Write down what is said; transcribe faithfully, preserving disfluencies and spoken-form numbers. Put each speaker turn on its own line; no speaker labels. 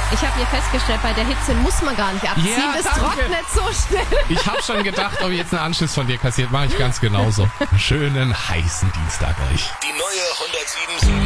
Ich habe hier festgestellt, bei der Hitze muss man gar nicht abziehen.
Ja,
das
danke.
trocknet so schnell.
Ich habe schon gedacht, ob ich jetzt einen Anschluss von dir kassiert. Mache ich ganz genauso. Schönen heißen Dienstag euch.
Die neue hundertsieben Komma sieben